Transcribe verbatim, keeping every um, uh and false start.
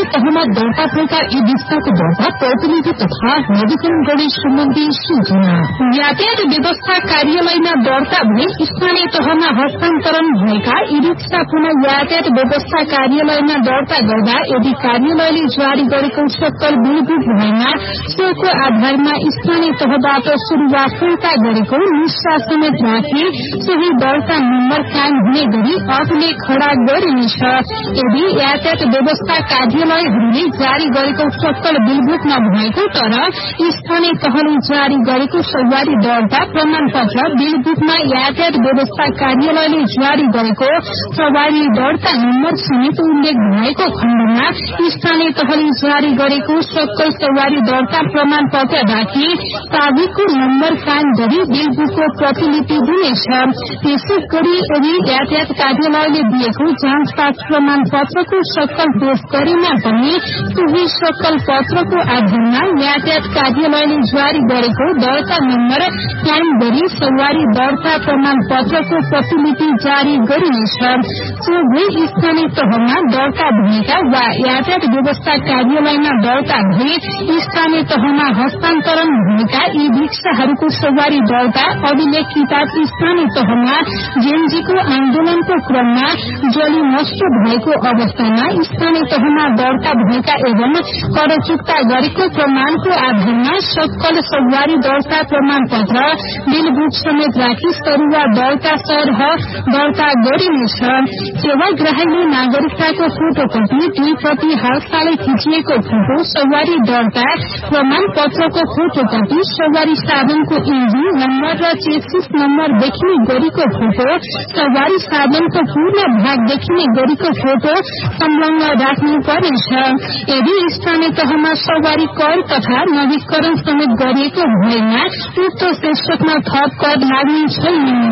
तहमा दर्ता भएका ई विस्ताको दर्ता प्रतिनिधि तथा नवीकरण सम्बन्धी सूचना यातायात व्यवस्था कार्यालयमा दर्ता भई स्थानीय तहमा हस्तान्तरण भएका ई रिक्सा पुनः यातायात व्यवस्था कार्यालयमा दर्ता गर्दा यदि कार्यालयले जारी गरेको सक्कल बिलबुक भएमा सोको आधारमा स्थानीय तहबाट शुरूआत फिर्ता गरेको निष्ठा समेत राखी सही दर्ता नम्बर कायम हुने गरी अभिलेख खड़ा गरिनेछ। यदि यातायात व्यवस्था कार्यालयहरूले जारी गरेको सक्कल बिलबुक नभएको तर स्थानीय तहले जारी गरेको सवारी दर्ता प्रमाणपत्र बिलबुकमा यातायात व्यवस्था कार्यालयले जारी गरेको सवारी दर्ता नम्बर समेत उल्लेख भएको खण्डमा स्थानीय तहले जारी गरेको सक्कल सवारी दर्ता प्रमाणपत्र राखी ताबिकको नम्बर कायम गरी बिलबुकको प्रतिलिपि दिनेछ। त्यसै गरी यदि यातायात कार्यालयले दिएको जाँच पास प्रमाणपत्रको सक्कल पेश गरेमा पनि सोही सक्कल पत्रको आधारमा यातायात कार्यालयले जारी गरेको दर्ता नम्बर कायम गरी सवारी दर्ता प्रमाणपत्रको प्रतिलिपि जारी गरिनेछ। सबै स्थानीय तहमा दर्ता भएका वा यातायात व्यवस्था कार्यालयमा दर्ता भई स्थानीय तहमा हस्तान्तरण भएका यी रिक्साहरूको सवारी दर्ता अभिलेख किताब स्थानीय तहमा जेएनजीको आन्दोलनको क्रममा जली नष्ट भएको अवस्थामा स्थानीय तहमा दर्ता भएका एवं कर चुक्ता गरेको प्रमाणको आधारमा सक्कल सवारी दर्ता प्रमाणपत्र बिलबुक समेत राखी सरुवा दर्ता सरह दर्ता गरिनेछ। सेवाग्राहीले नागरिकताको फोटोकपी दुई प्रति हालसालै खिचिएको फोटो सवारी दर्ता प्रमाणपत्रको फोटोकपी सवारी साधनको इन्जिन नम्बर र चेसिस नम्बर देखिने गरीको फोटो सवारी साधनको पूर्ण भाग देखिने गरीको फोटो संलग्न राख्नु पर्नेछ। यदि स्थानीय तहमा सवारी कर तथा नवीकरण समेत गरिएको भएमा उक्त शीर्षकमा थप कर लाग्ने छैन।